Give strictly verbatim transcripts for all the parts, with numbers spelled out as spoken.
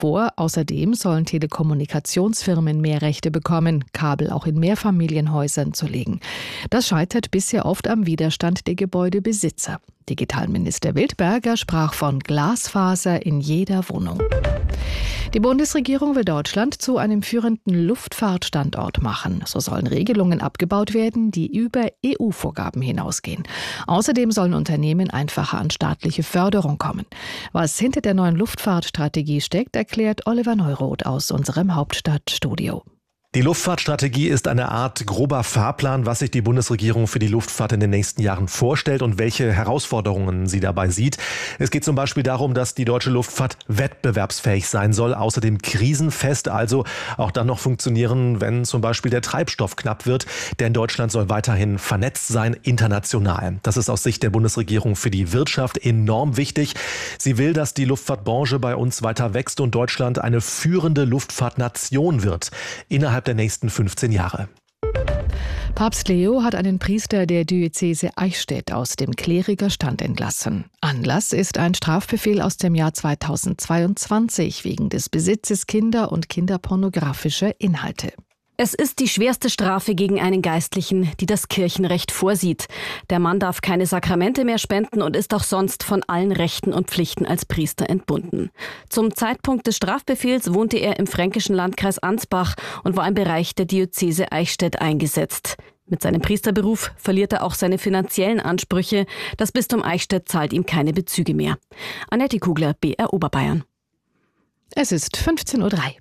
vor. Außerdem sollen Telekommunikationsfirmen mehr Rechte bekommen, Kabel auch in Mehrfamilienhäusern zu legen. Das scheitert bisher oft am Widerstand der Gebäudebesitzer. Digitalminister Wildberger sprach von Glasfaser in jeder Wohnung. Die Bundesregierung will Deutschland zu einem führenden Luftfahrtstandort machen. So sollen Regelungen abgebaut werden, die über E U-Vorgaben hinausgehen. Außerdem sollen Unternehmen einfacher an staatliche Förderung kommen. Was hinter der neuen Luftfahrtstrategie steckt, erklärt Oliver Neuroth aus unserem Hauptstadtstudio. Die Luftfahrtstrategie ist eine Art grober Fahrplan, was sich die Bundesregierung für die Luftfahrt in den nächsten Jahren vorstellt und welche Herausforderungen sie dabei sieht. Es geht zum Beispiel darum, dass die deutsche Luftfahrt wettbewerbsfähig sein soll, außerdem krisenfest, also auch dann noch funktionieren, wenn zum Beispiel der Treibstoff knapp wird. Denn Deutschland soll weiterhin vernetzt sein, international. Das ist aus Sicht der Bundesregierung für die Wirtschaft enorm wichtig. Sie will, dass die Luftfahrtbranche bei uns weiter wächst und Deutschland eine führende Luftfahrtnation wird. Innerhalb der nächsten fünfzehn Jahre. Papst Leo hat einen Priester der Diözese Eichstätt aus dem Klerikerstand entlassen. Anlass ist ein Strafbefehl aus dem Jahr zweitausendzweiundzwanzig wegen des Besitzes kinder- und kinderpornografischer Inhalte. Es ist die schwerste Strafe gegen einen Geistlichen, die das Kirchenrecht vorsieht. Der Mann darf keine Sakramente mehr spenden und ist auch sonst von allen Rechten und Pflichten als Priester entbunden. Zum Zeitpunkt des Strafbefehls wohnte er im fränkischen Landkreis Ansbach und war im Bereich der Diözese Eichstätt eingesetzt. Mit seinem Priesterberuf verliert er auch seine finanziellen Ansprüche. Das Bistum Eichstätt zahlt ihm keine Bezüge mehr. Annette Kugler, B R Oberbayern. Es ist fünfzehn Uhr drei.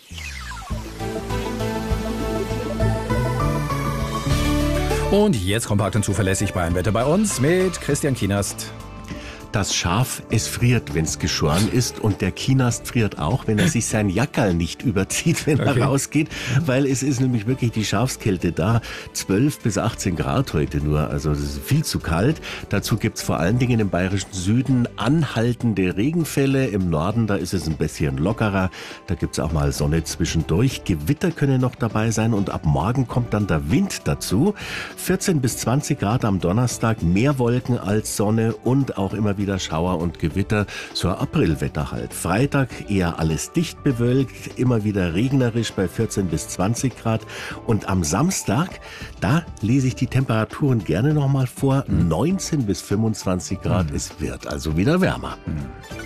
Und jetzt kompakt und zuverlässig Bayernwetter bei uns mit Christian Kienast. Das Schaf, es friert, wenn es geschoren ist, und der Kienast friert auch, wenn er sich sein Jackerl nicht überzieht, wenn okay. er rausgeht, weil es ist nämlich wirklich die Schafskälte da. zwölf bis achtzehn Grad heute nur, also es ist viel zu kalt. Dazu gibt's vor allen Dingen im bayerischen Süden anhaltende Regenfälle. Im Norden, da ist es ein bisschen lockerer. Da gibt's auch mal Sonne zwischendurch. Gewitter können noch dabei sein und ab morgen kommt dann der Wind dazu. vierzehn bis zwanzig Grad am Donnerstag, mehr Wolken als Sonne und auch immer wieder Schauer und Gewitter, so ein Aprilwetter halt. Freitag eher alles dicht bewölkt, immer wieder regnerisch bei vierzehn bis zwanzig Grad. Und am Samstag, da lese ich die Temperaturen gerne nochmal vor, mhm. neunzehn bis fünfundzwanzig Grad. Mhm. Es wird also wieder wärmer. Mhm.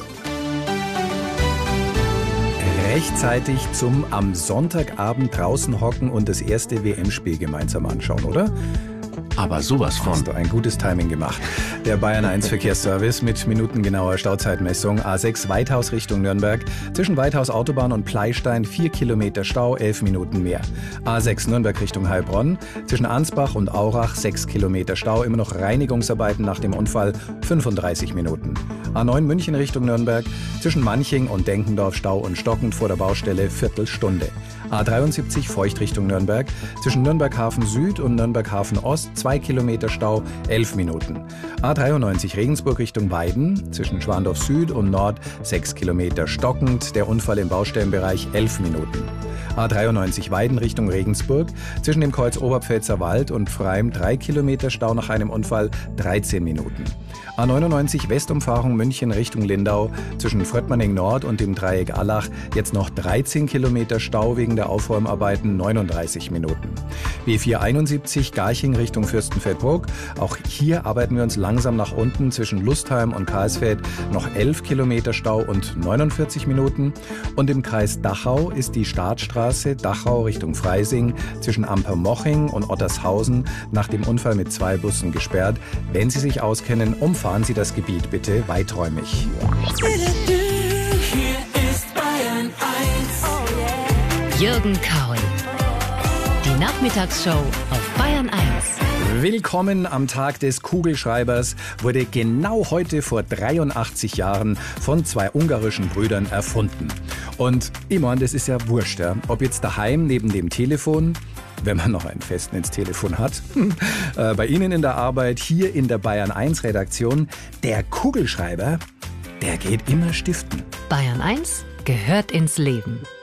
Rechtzeitig zum am Sonntagabend draußen hocken und das erste W M-Spiel gemeinsam anschauen, oder? Aber sowas von. Hast du ein gutes Timing gemacht. Der Bayern eins Verkehrsservice mit minutengenauer Stauzeitmessung. A sechs Weithaus Richtung Nürnberg. Zwischen Weithaus Autobahn und Pleistein vier Kilometer Stau, elf Minuten mehr. A sechs Nürnberg Richtung Heilbronn. Zwischen Ansbach und Aurach sechs Kilometer Stau. Immer noch Reinigungsarbeiten nach dem Unfall, fünfunddreißig Minuten. A neun München Richtung Nürnberg. Zwischen Manching und Denkendorf Stau und stockend vor der Baustelle Viertelstunde. A dreiundsiebzig Feucht Richtung Nürnberg. Zwischen Nürnberg Hafen Süd und Nürnberg Hafen Ost zwei Kilometer Stau, elf Minuten. A dreiundneunzig Regensburg Richtung Weiden. Zwischen Schwandorf Süd und Nord sechs Kilometer stockend. Der Unfall im Baustellenbereich elf Minuten. A dreiundneunzig Weiden Richtung Regensburg. Zwischen dem Kreuz Oberpfälzer Wald und Freim drei Kilometer Stau nach einem Unfall, dreizehn Minuten. A neunundneunzig Westumfahrung München Richtung Lindau. Zwischen Fröttmanning Nord und dem Dreieck Allach jetzt noch dreizehn Kilometer Stau wegen der Aufräumarbeiten, neununddreißig Minuten. B vierhunderteinundsiebzig Garching Richtung Fürstenfeldbruck. Auch hier arbeiten wir uns langsam nach unten. Zwischen Lustheim und Karlsfeld noch elf Kilometer Stau und neunundvierzig Minuten. Und im Kreis Dachau ist die Startstraße Dachau Richtung Freising zwischen Ampermoching und Ottershausen nach dem Unfall mit zwei Bussen gesperrt. Wenn Sie sich auskennen, umfahren Sie das Gebiet bitte weiträumig. Hier ist Bayern eins. Jürgen Kaul. Die Nachmittagsshow auf Bayern eins. Willkommen am Tag des Kugelschreibers wurde genau heute vor dreiundachtzig Jahren von zwei ungarischen Brüdern erfunden. Und ich meine, das ist ja wurscht, ja? Ob jetzt daheim neben dem Telefon, wenn man noch einen Festnetztelefon hat, äh, bei Ihnen in der Arbeit, hier in der Bayern eins Redaktion, der Kugelschreiber, der geht immer stiften. Bayern eins gehört ins Leben.